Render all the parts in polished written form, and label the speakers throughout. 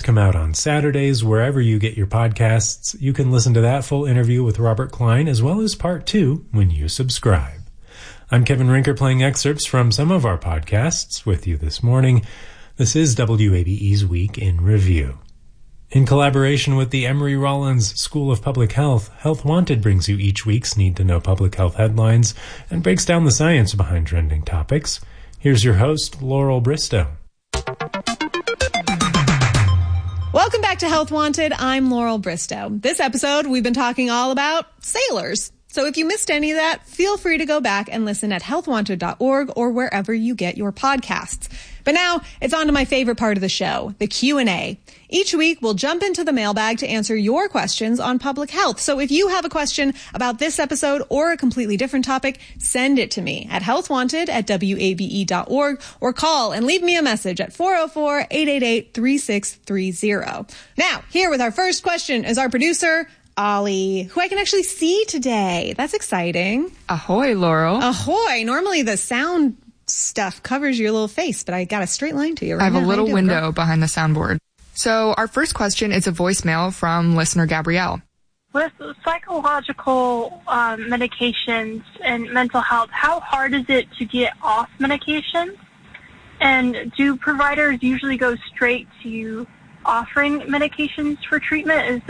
Speaker 1: come out on Saturdays wherever you get your podcasts. You can listen to that full interview with Robert Klein as well as part 2 when you subscribe. I'm Kevin Rinker playing excerpts from some of our podcasts with you this morning. This is WABE's Week in Review. In collaboration with the Emory Rollins School of Public Health, Health Wanted brings you each week's need-to-know public health headlines and breaks down the science behind trending topics. Here's your host, Laurel Bristow.
Speaker 2: Welcome back to Health Wanted. I'm Laurel Bristow. This episode, we've been talking all about sailors. So if you missed any of that, feel free to go back and listen at healthwanted.org or wherever you get your podcasts. But now it's on to my favorite part of the show, the Q&A. Each week, we'll jump into the mailbag to answer your questions on public health. So if you have a question about this episode or a completely different topic, send it to me at healthwanted@wabe.org or call and leave me a message at 404-888-3630. Now, here with our first question is our producer, Ollie, who I can actually see today. That's exciting.
Speaker 3: Ahoy, Laurel.
Speaker 2: Ahoy. Normally the sound stuff covers your little face, but I got a straight line to you right now.
Speaker 3: I have a little window behind the soundboard. So our first question is a voicemail from listener Gabrielle.
Speaker 4: With psychological medications and mental health, how hard is it to get off medications? And do providers usually go straight to offering medications for treatment?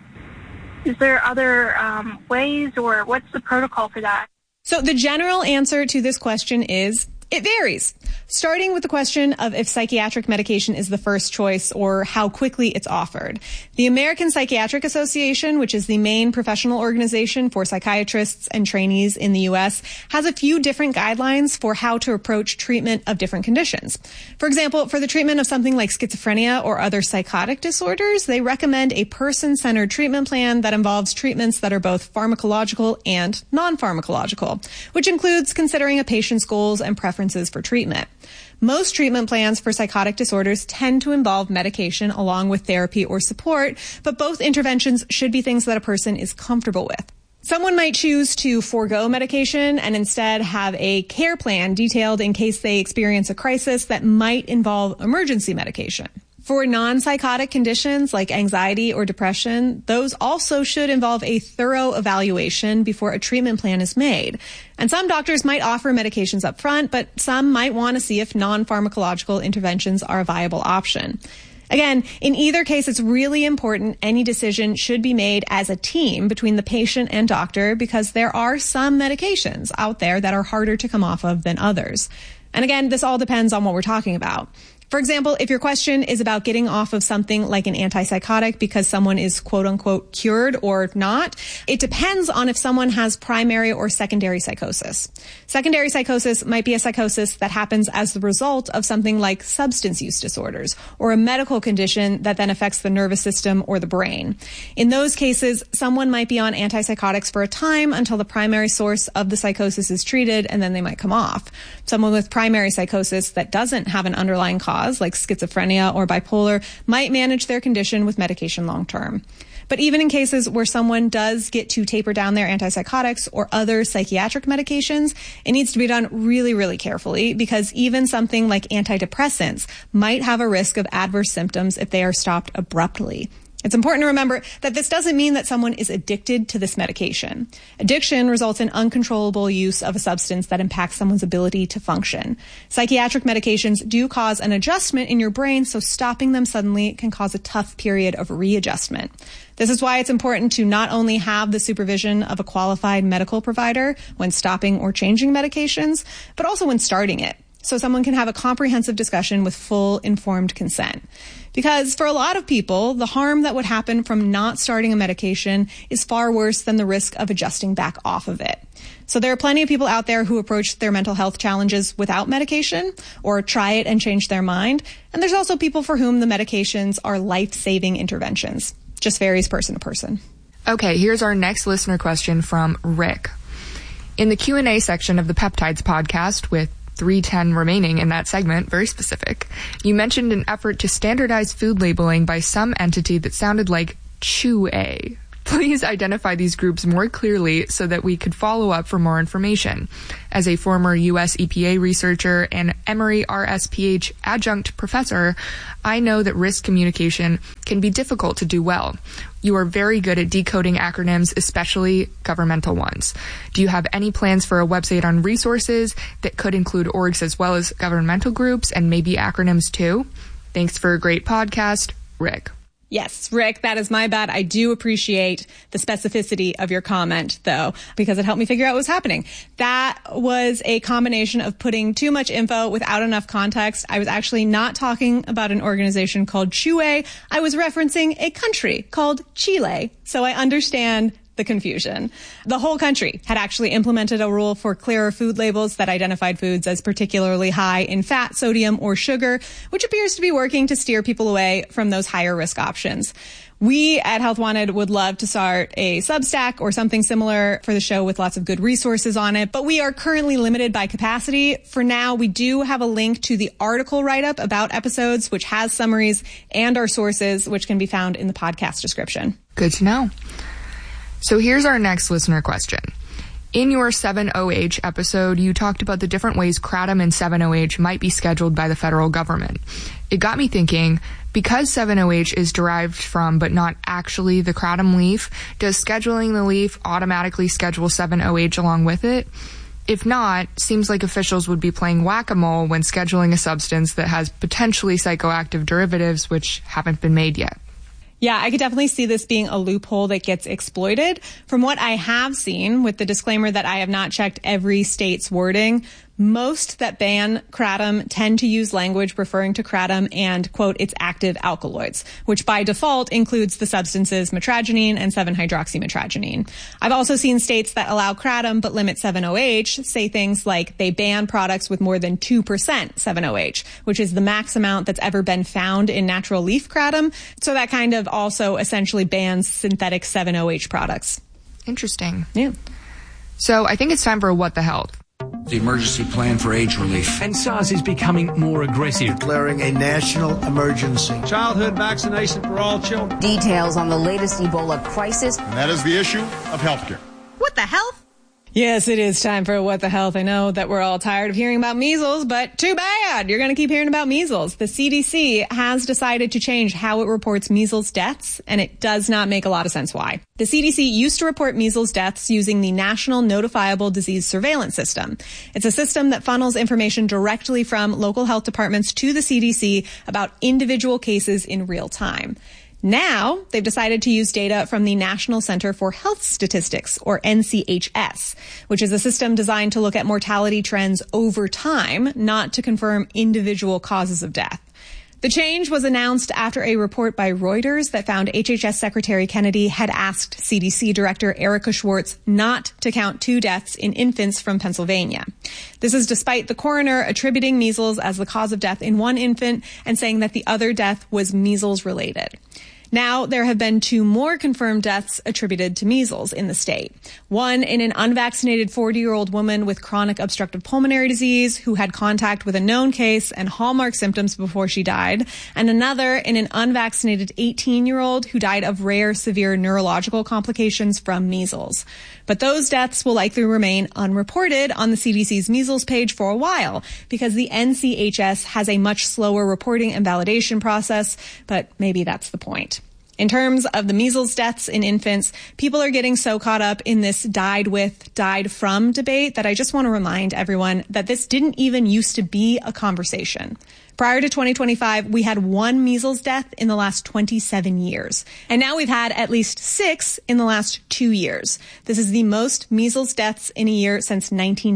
Speaker 4: Is there other ways, or what's the protocol for that?
Speaker 2: So the general answer to this question is it varies. Starting with the question of if psychiatric medication is the first choice or how quickly it's offered. The American Psychiatric Association, which is the main professional organization for psychiatrists and trainees in the U.S., has a few different guidelines for how to approach treatment of different conditions. For example, for the treatment of something like schizophrenia or other psychotic disorders, they recommend a person-centered treatment plan that involves treatments that are both pharmacological and non-pharmacological, which includes considering a patient's goals and preferences for treatment. Most treatment plans for psychotic disorders tend to involve medication along with therapy or support, but both interventions should be things that a person is comfortable with. Someone might choose to forego medication and instead have a care plan detailed in case they experience a crisis that might involve emergency medication. For non-psychotic conditions like anxiety or depression, those also should involve a thorough evaluation before a treatment plan is made. And some doctors might offer medications up front, but some might want to see if non-pharmacological interventions are a viable option. Again, in either case, it's really important any decision should be made as a team between the patient and doctor because there are some medications out there that are harder to come off of than others. And again, this all depends on what we're talking about. For example, if your question is about getting off of something like an antipsychotic because someone is quote unquote cured or not, it depends on if someone has primary or secondary psychosis. Secondary psychosis might be a psychosis that happens as the result of something like substance use disorders or a medical condition that then affects the nervous system or the brain. In those cases, someone might be on antipsychotics for a time until the primary source of the psychosis is treated, and then they might come off. Someone with primary psychosis that doesn't have an underlying cause, like schizophrenia or bipolar, might manage their condition with medication long term. But even in cases where someone does get to taper down their antipsychotics or other psychiatric medications, it needs to be done really, really carefully because even something like antidepressants might have a risk of adverse symptoms if they are stopped abruptly. It's important to remember that this doesn't mean that someone is addicted to this medication. Addiction results in uncontrollable use of a substance that impacts someone's ability to function. Psychiatric medications do cause an adjustment in your brain, so stopping them suddenly can cause a tough period of readjustment. This is why it's important to not only have the supervision of a qualified medical provider when stopping or changing medications, but also when starting it, so someone can have a comprehensive discussion with full informed consent. Because for a lot of people, the harm that would happen from not starting a medication is far worse than the risk of adjusting back off of it. So there are plenty of people out there who approach their mental health challenges without medication or try it and change their mind. And there's also people for whom the medications are life-saving interventions. Just varies person to person.
Speaker 3: Okay, here's our next listener question from Rick. In the Q&A section of the Peptides podcast, with 3:10 remaining in that segment, very specific, you mentioned an effort to standardize food labeling by some entity that sounded like Chew-A. Please please identify these groups more clearly so that we could follow up for more information. As a former U.S. EPA researcher and Emory RSPH adjunct professor, I know that risk communication can be difficult to do well. You are very good at decoding acronyms, especially governmental ones. Do you have any plans for a website on resources that could include orgs as well as governmental groups and maybe acronyms too? Thanks for a great podcast, Rick.
Speaker 2: Yes, Rick, that is my bad. I do appreciate the specificity of your comment, though, because it helped me figure out what was happening. That was a combination of putting too much info without enough context. I was actually not talking about an organization called CHUE. I was referencing a country called Chile. So I understand the confusion. The whole country had actually implemented a rule for clearer food labels that identified foods as particularly high in fat, sodium, or sugar, which appears to be working to steer people away from those higher risk options. We at Health Wanted would love to start a Substack or something similar for the show with lots of good resources on it, but we are currently limited by capacity. For now, we do have a link to the article write-up about episodes, which has summaries and our sources, which can be found in the podcast description.
Speaker 3: Good to know. So here's our next listener question. In your 7OH episode, you talked about the different ways kratom and 7OH might be scheduled by the federal government. It got me thinking, because 7OH is derived from but not actually the kratom leaf, does scheduling the leaf automatically schedule 7OH along with it? If not, seems like officials would be playing whack-a-mole when scheduling a substance that has potentially psychoactive derivatives which haven't been made yet.
Speaker 2: Yeah, I could definitely see this being a loophole that gets exploited. From what I have seen, with the disclaimer that I have not checked every state's wording, most that ban kratom tend to use language referring to kratom and, quote, its active alkaloids, which by default includes the substances metragenine and 7-hydroxymetragenine. I've also seen states that allow kratom but limit 7OH say things like they ban products with more than 2% 7OH, which is the max amount that's ever been found in natural leaf kratom. So that kind of also essentially bans synthetic 7OH products.
Speaker 3: Interesting.
Speaker 2: Yeah.
Speaker 3: So I think it's time for What the Health.
Speaker 5: The emergency plan for AIDS relief.
Speaker 6: And SARS is becoming more aggressive.
Speaker 7: Declaring a national emergency.
Speaker 8: Childhood vaccination for all children.
Speaker 9: Details on the latest Ebola crisis.
Speaker 10: And that is the issue of healthcare.
Speaker 2: What the health? Yes, it is time for What the Health. I know that we're all tired of hearing about measles, but too bad. You're going to keep hearing about measles. The CDC has decided to change how it reports measles deaths, and it does not make a lot of sense why. The CDC used to report measles deaths using the National Notifiable Disease Surveillance System. It's a system that funnels information directly from local health departments to the CDC about individual cases in real time. Now, they've decided to use data from the National Center for Health Statistics, or NCHS, which is a system designed to look at mortality trends over time, not to confirm individual causes of death. The change was announced after a report by Reuters that found HHS Secretary Kennedy had asked CDC Director Erica Schwartz not to count 2 deaths in infants from Pennsylvania. This is despite the coroner attributing measles as the cause of death in one infant and saying that the other death was measles-related. Now, there have been 2 more confirmed deaths attributed to measles in the state. One in an unvaccinated 40-year-old woman with chronic obstructive pulmonary disease who had contact with a known case and hallmark symptoms before she died, and another in an unvaccinated 18-year-old who died of rare severe neurological complications from measles. But those deaths will likely remain unreported on the CDC's measles page for a while because the NCHS has a much slower reporting and validation process, but maybe that's the point. In terms of the measles deaths in infants, people are getting so caught up in this died with, died from debate that I just want to remind everyone that this didn't even used to be a conversation. Prior to 2025, we had 1 measles death in the last 27 years. And now we've had at least 6 in the last 2 years. This is the most measles deaths in a year since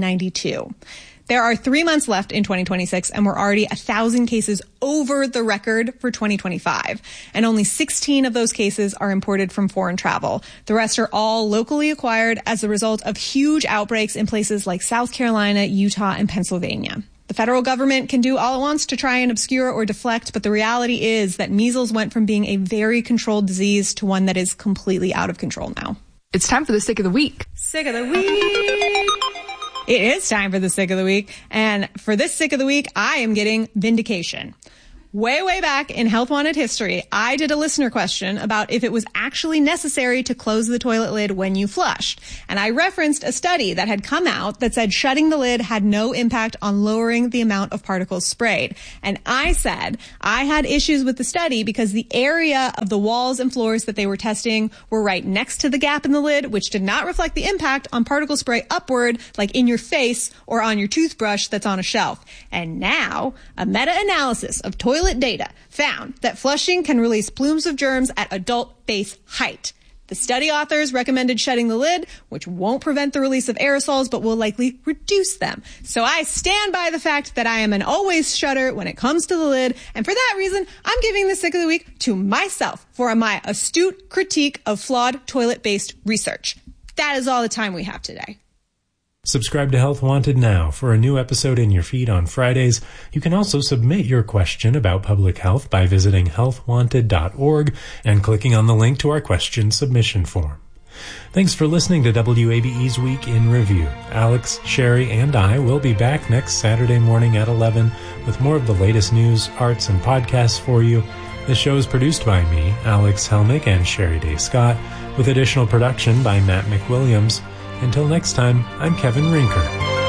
Speaker 2: 1992. There are 3 months left in 2026, and we're already 1,000 cases over the record for 2025. And only 16 of those cases are imported from foreign travel. The rest are all locally acquired as a result of huge outbreaks in places like South Carolina, Utah, and Pennsylvania. The federal government can do all it wants to try and obscure or deflect, but the reality is that measles went from being a very controlled disease to one that is completely out of control now.
Speaker 3: It's time for the Sick of the Week.
Speaker 2: Sick of the Week! It is time for the Sick of the Week, and for this Sick of the Week, I am getting vindication. Way back in Health Wanted history, I did a listener question about if it was actually necessary to close the toilet lid when you flushed. And I referenced a study that had come out that said shutting the lid had no impact on lowering the amount of particles sprayed. And I said I had issues with the study because the area of the walls and floors that they were testing were right next to the gap in the lid, which did not reflect the impact on particle spray upward, like in your face or on your toothbrush that's on a shelf. And now, a meta-analysis of toilet data found that flushing can release plumes of germs at adult face height. The study authors recommended shutting the lid, which won't prevent the release of aerosols, but will likely reduce them. So I stand by the fact that I am an always shutter when it comes to the lid, and for that reason, I'm giving the Sick of the Week to myself for my astute critique of flawed toilet-based research. That is all the time we have today.
Speaker 1: Subscribe to Health Wanted now for a new episode in your feed on Fridays. You can also submit your question about public health by visiting healthwanted.org and clicking on the link to our question submission form. Thanks for listening to WABE's Week in Review. Alex, Sherry, and I will be back next Saturday morning at 11 with more of the latest news, arts, and podcasts for you. The show is produced by me, Alex Helmick, and Sherry Day Scott, with additional production by Matt McWilliams. Until next time, I'm Kevin Rinker.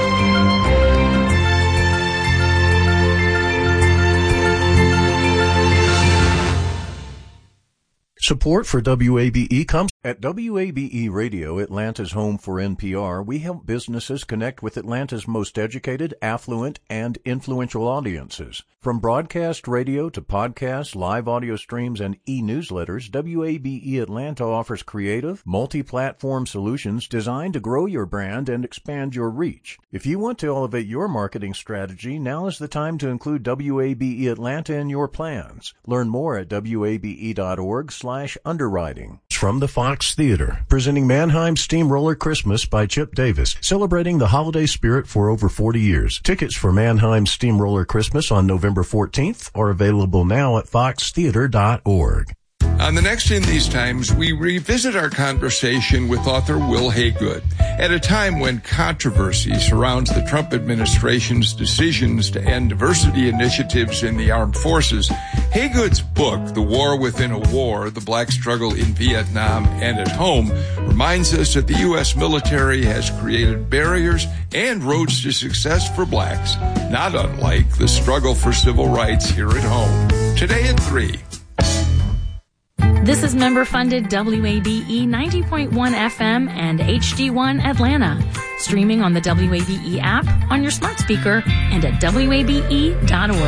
Speaker 11: Support for WABE comes at WABE Radio, Atlanta's home for NPR. We help businesses connect with Atlanta's most educated, affluent, and influential audiences. From broadcast radio to podcasts, live audio streams, and e-newsletters, WABE Atlanta offers creative, multi-platform solutions designed to grow your brand and expand your reach. If you want to elevate your marketing strategy, now is the time to include WABE Atlanta in your plans. Learn more at wabe.org/underwriting. From the Fox Theater, presenting Mannheim Steamroller Christmas by Chip Davis, celebrating the holiday spirit for over 40 years. Tickets for Mannheim Steamroller Christmas on November 14th are available now at foxtheater.org.
Speaker 12: On the next In These Times, we revisit our conversation with author Will Haygood. At a time when controversy surrounds the Trump administration's decisions to end diversity initiatives in the armed forces, Haygood's book, The War Within a War, The Black Struggle in Vietnam and at Home, reminds us that the U.S. military has created barriers and roads to success for blacks, not unlike the struggle for civil rights here at home. Today at 3.
Speaker 13: This is member-funded WABE 90.1 FM and HD1 Atlanta. Streaming on the WABE app, on your smart speaker, and at WABE.org.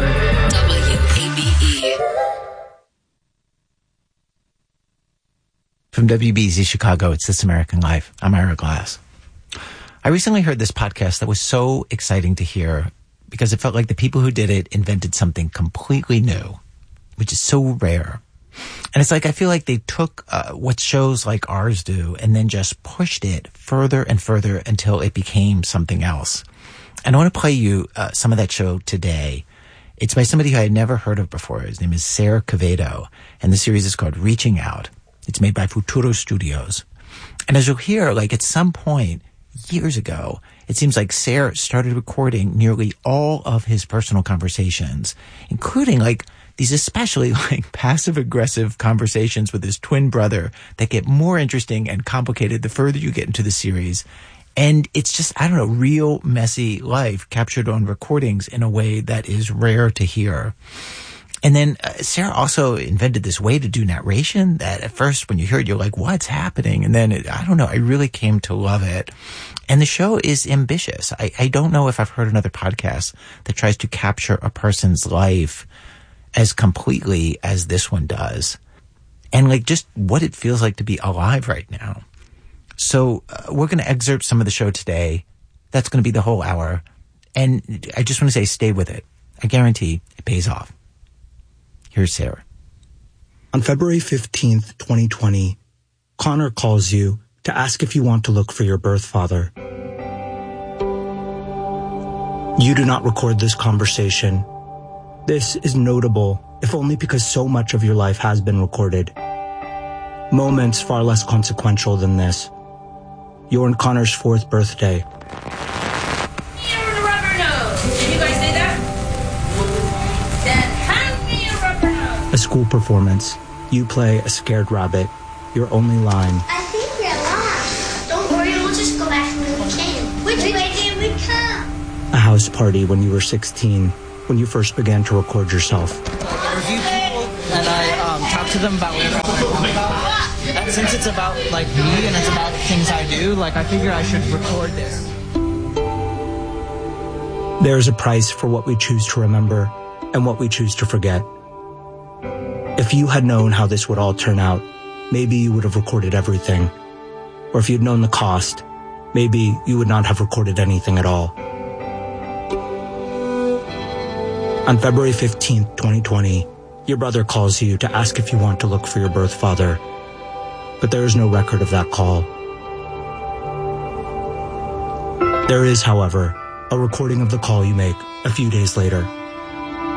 Speaker 13: WABE.
Speaker 14: From WBZ Chicago, it's This American Life. I'm Ira Glass. I recently heard this podcast that was so exciting to hear because it felt like the people who did it invented something completely new, which is so rare. And it's like, I feel like they took what shows like ours do and then just pushed it further and further until it became something else. And I want to play you some of that show today. It's by somebody who I had never heard of before. His name is Sarah Quevedo, and the series is called Reaching Out. It's made by Futuro Studios. And as you'll hear, like at some point years ago, it seems like Sarah started recording nearly all of his personal conversations, including like these especially like passive-aggressive conversations with his twin brother that get more interesting and complicated the further you get into the series. And it's just, I don't know, real messy life captured on recordings in a way that is rare to hear. And then Sarah also invented this way to do narration that at first when you hear it, you're like, what's happening? And then, I don't know, I really came to love it. And the show is ambitious. I don't know if I've heard another podcast that tries to capture a person's life as completely as this one does. And like just what it feels like to be alive right now. So we're going to excerpt some of the show today. That's going to be the whole hour. And I just want to say, stay with it. I guarantee it pays off. Here's Sarah.
Speaker 15: On February 15th, 2020, Connor calls you to ask if you want to look for your birth father. You do not record this conversation. This is notable, if only because so much of your life has been recorded. Moments far less consequential than this. You're on Connor's 4th birthday.
Speaker 16: Rubber nose. Did you guys say that? Then hand me a
Speaker 15: A school performance. You play a scared rabbit. Your only line.
Speaker 16: I think we're lost. Don't worry, we'll just go back where we came. Which way did we come?
Speaker 15: A house party when you were 16, when you first began to record yourself.
Speaker 17: I review people and I talk to them about whatever I want to talk about. And since it's about like me and it's about things I do, like I figure I should record this.
Speaker 15: There is a price for what we choose to remember and what we choose to forget. If you had known how this would all turn out, maybe you would have recorded everything. Or if you'd known the cost, maybe you would not have recorded anything at all. On February 15th, 2020, your brother calls you to ask if you want to look for your birth father. But there is no record of that call. There is, however, a recording of the call you make a few days later.